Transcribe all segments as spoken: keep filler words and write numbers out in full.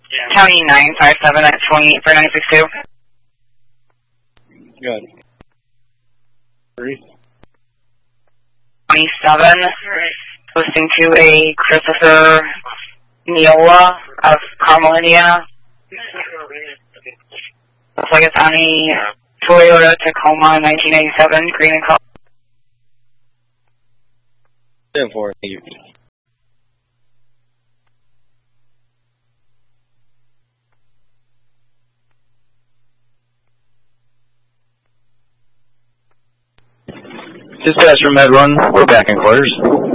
County nine five seven at twenty-eight for nine six two. Good. Three. twenty-seven, listening to a Christopher Neola of Carmel, Indiana. Looks like it's on a Toyota Tacoma nineteen eighty-seven, green and color. ten four, thank you. Dispatch from Med Run, we're back in quarters.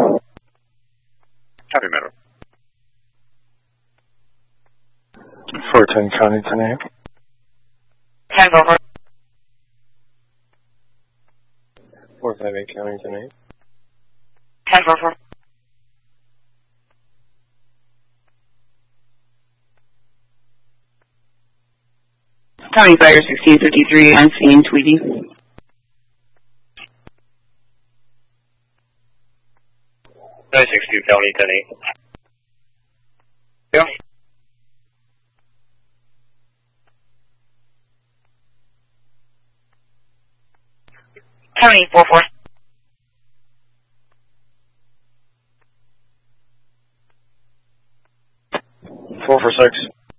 Copy, Med Run. four ten County ten eight. ten over. four five eight County ten eight. ten over. County Fire sixteen fifty-three, I'm seeing Tweety. nine six two County ten eight. Yeah. County four four. four four six.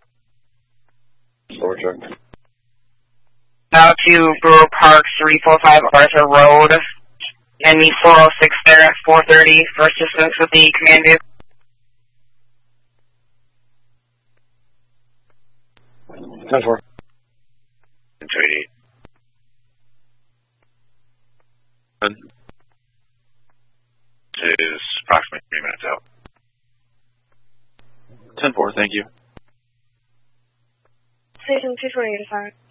Store truck. Now to Brewer Park, three four five Arthur Road. And meet four oh six there at four thirty. First distance with the command vehicle. ten four. two eighty-eight. This is approximately three minutes out. ten four, thank you. Station two twenty-eight, sorry.